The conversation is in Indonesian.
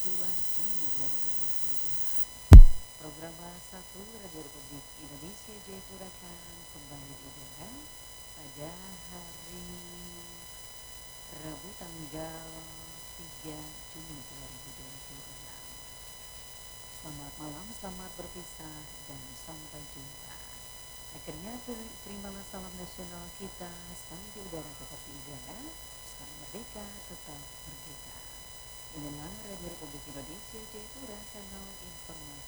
2 Juni 2026. Program Bahasa Satu Radio Republik Indonesia Jayapura akan kembali diudara pada hari Rabu tanggal 3 Juni 2026. Selamat malam, selamat berpisah, dan sampai jumpa. Akhirnya terimalah salam nasional kita, sekali di udara tetap di udara, sekali merdeka tetap merdeka. Inilah Radio Republik Indonesia Jayapura, kanal informasi